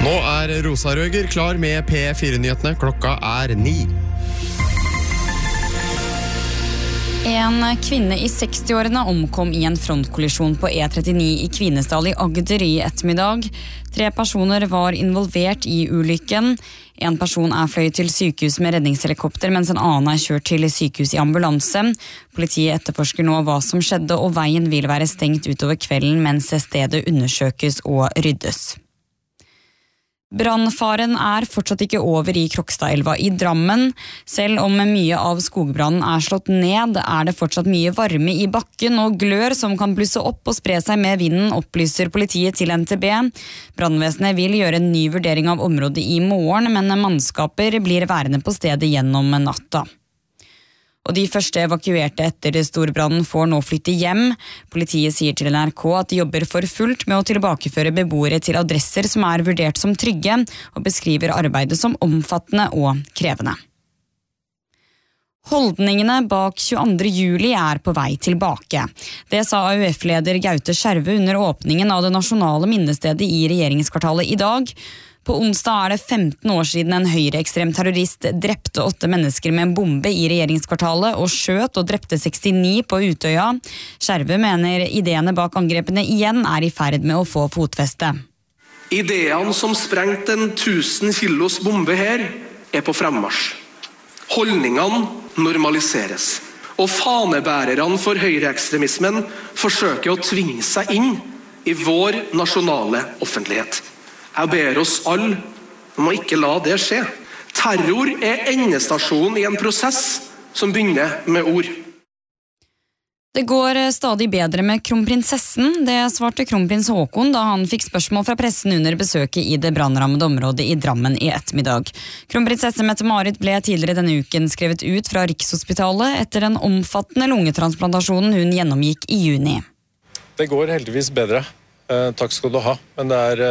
Nå Rosa Røger klar med P4-nyhetene. Klokka 9. En kvinne i 60-årene omkom i en frontkollisjon på E39 i Kvinesdal i Agder i ettermiddag. 3 personer var involvert i ulykken. En person fløyet til sykehus med redningshelikopter, mens en annen kjørt til sykehus i ambulanse. Politiet etterforsker nå hva som skjedde, og veien vil være stengt utover kvelden mens stedet undersøkes og ryddes. Brannfaren fortsatt ikke over i Krokstadelva i Drammen. Selv om mye av skogbrannen slått ned, det fortsatt mye varme i bakken og glør som kan blusse opp og spre seg med vinden, opplyser politiet til NTB. Brannvesenet vil gjøre en ny vurdering av området i morgen, men mannskaper blir værende på stedet gjennom natta. Og de første evakuerte etter storbrannen får nå flytte hjem. Politiet sier til NRK at de jobber for fullt med å tilbakeføre beboere til adresser som vurdert som trygge, og beskriver arbeidet som omfattende og krevende. Holdningene bak 22. juli på vei tilbake. Det sa AUF-leder Gaute Skjerve under åpningen av det nasjonale minnestedet i regjeringskvartalet i dag. På onsdag det 15 år siden en høyreekstrem terrorist drepte 8 mennesker med en bombe i regjeringskvartalet og skjøt og drepte 69 på Utøya. Skjerve mener ideene bak angrepene igjen i ferd med å få fotfeste. Ideene som sprengte en 1000 kilos bombe her på fremmarsj. Holdningene normaliseres. Og fanebærerne for høyreekstremismen forsøker å tvinge seg inn i vår nasjonale offentlighet. Jeg ber oss alle om å ikke la det skje. Terror endestasjonen i en prosess som begynner med ord. Det går stadig bedre med kronprinsessen. Det svarte kronprins Håkon da han fikk spørsmål fra pressen under besøket i det brannrammede området i Drammen i ettermiddag. Kronprinsesse Mette-Marit ble tidligere denne uken skrevet ut fra Rikshospitalet etter den omfattende lungetransplantasjonen hun gjennomgikk i juni. Det går heldigvis bedre. Takk skal du ha. Men det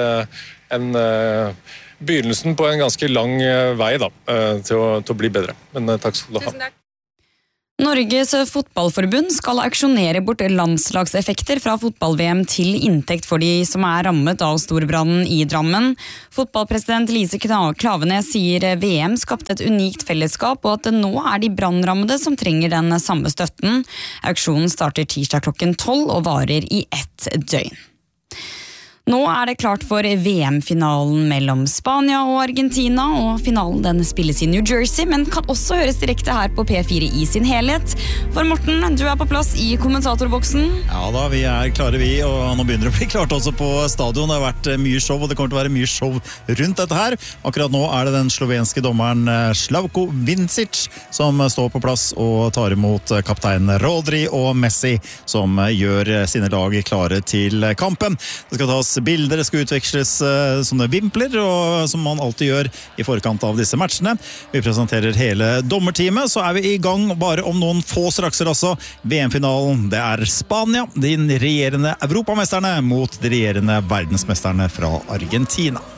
begynnelsen på en ganske lang vei til å bli bedre. Men takk skal du ha. Norges fotballforbund skal auksjonere bort landslagseffekter fra fotball-VM til inntekt for de som rammet av storbrannen i Drammen. Fotballpresident Lise Klaveness sier VM skapte et unikt fellesskap, og at det nå de brannrammede som trenger den samme støtten. Auksjonen starter tirsdag klokken 12 og varer i 1 døgn. Nå det klart for VM-finalen mellom Spania og Argentina, og finalen den spilles i New Jersey, men kan også høres direkte her på P4 i sin helhet. For Morten, du på plass i kommentatorboksen. Ja da, vi klare vi, og nå begynner det å bli klart også på stadion. Det har vært mye show, og det kommer til å være mye show rundt dette her. Akkurat nå det den slovenske dommeren Slavko Vincic som står på plass og tar imot kaptein Rodri og Messi, som gjør sine lag klare til kampen. Det skal tas bilder, det skal utveksles sånne vimpler, og som man alltid gjør i forkant av disse matchene. Vi presenterer hele dommerteamet, så vi i gang bare om noen få strakser også. VM-finalen, det Spania, de regjerende europamesterne mot de regjerende verdensmesterne fra Argentina.